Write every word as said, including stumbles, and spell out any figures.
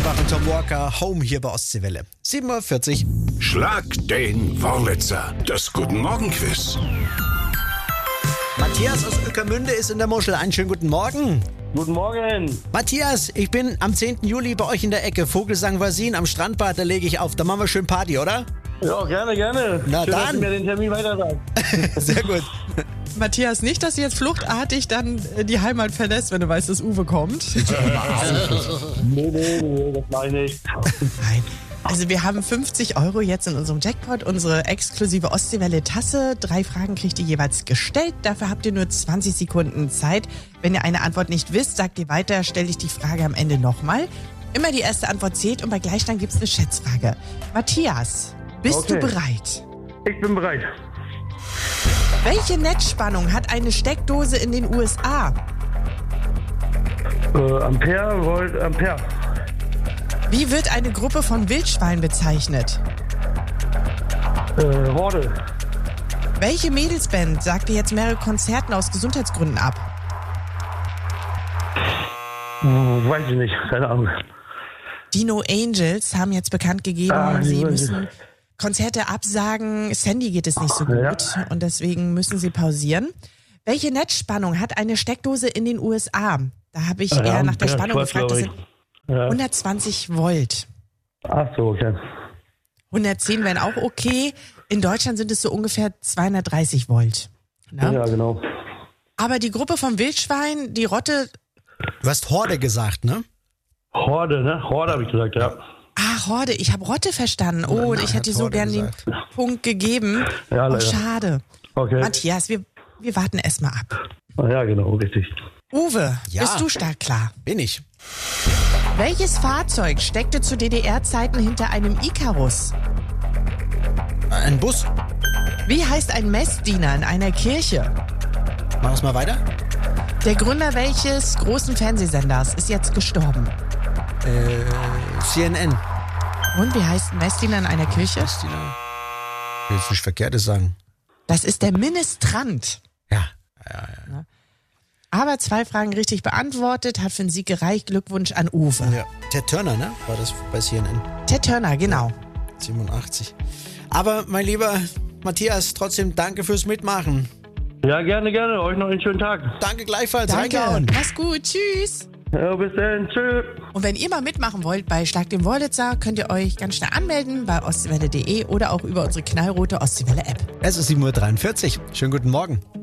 Offenbach und Tom Walker, Home hier bei Ostseewelle. sieben Uhr vierzig. Schlag den Wurlitzer. Das Guten Morgen Quiz. Matthias aus Ueckermünde ist in der Muschel. Einen schönen guten Morgen. Guten Morgen. Matthias, ich bin am zehnten Juli bei euch in der Ecke. Vogelsang Vasin am Strandbad, da lege ich auf. Da machen wir schön Party, oder? Ja, gerne, gerne. Na Schön, dass dann. du mir den Termin weiter sagst. Sehr gut. Matthias, nicht, dass du jetzt fluchtartig dann die Heimat verlässt, wenn du weißt, dass Uwe kommt. Nee, nee, nee, das mache ich nicht. Nein. Also wir haben fünfzig Euro jetzt in unserem Jackpot, unsere exklusive Ostseewelle-Tasse. Drei Fragen kriegt ihr jeweils gestellt. Dafür habt ihr nur zwanzig Sekunden Zeit. Wenn ihr eine Antwort nicht wisst, sagt ihr weiter, stelle ich die Frage am Ende nochmal. Immer die erste Antwort zählt und bei Gleichstand gibt es eine Schätzfrage. Matthias, bist Okay. du bereit? Ich bin bereit. Welche Netzspannung hat eine Steckdose in den U S A? Äh, Ampere, Volt, Ampere. Wie wird eine Gruppe von Wildschweinen bezeichnet? Äh, Horde. Welche Mädelsband sagte jetzt mehrere Konzerten aus Gesundheitsgründen ab? Hm, weiß ich nicht, keine Ahnung. Die No Angels haben jetzt bekannt gegeben, Ah, die sie weiß müssen Konzerte absagen. Sandy geht es nicht so Ja. gut und deswegen müssen sie pausieren. Welche Netzspannung hat eine Steckdose in den U S A? Da habe ich Ja, eher nach der ja, Spannung ich weiß, gefragt. Das glaub sind ich. Ja. hundertzwanzig Volt. Ach so, okay. hundertzehn wären auch okay. In Deutschland sind es so ungefähr zweihundertdreißig Volt. Ne? Ja, genau. Aber die Gruppe vom Wildschwein, die Rotte. Du hast Horde gesagt, ne? Horde, ne? Horde habe ich gesagt, ja. Ah, Horde, ich habe Rotte verstanden. Oh, und Nein, ich hätte hat so Horde gern gesagt. den Punkt gegeben. Ja, Oh, leider. schade. Okay. Matthias, wir, wir warten erstmal ab. Ah, ja, genau, richtig. Uwe, Ja. bist du startklar? Bin ich. Welches Fahrzeug steckte zu D D R-Zeiten hinter einem Ikarus? Ein Bus. Wie heißt ein Messdiener in einer Kirche? Mach es mal weiter. Der Gründer welches großen Fernsehsenders ist jetzt gestorben? Äh, C N N. Und wie heißt ein Messdiener in einer Kirche? Was die da? Ich will jetzt nicht Verkehrtes sagen. Das ist der Ministrant. Ja. Aber zwei Fragen richtig beantwortet, hat für den Sieg gereicht. Glückwunsch an Uwe. ja. Ted Turner, ne? War das bei C N N? Ted Turner, genau. siebenundachtzig. Aber, mein lieber Matthias, trotzdem danke fürs Mitmachen. Ja, gerne, gerne. Euch noch einen schönen Tag. Danke gleichfalls. Danke. Reingehauen. Mach's gut. Tschüss. Ja, bis dann. Tschüss. Und wenn ihr mal mitmachen wollt bei Schlag den Wurlitzer, könnt ihr euch ganz schnell anmelden bei ostseewelle punkt de oder auch über unsere knallrote Ostseewelle-App. Es ist sieben Uhr dreiundvierzig. Schönen guten Morgen.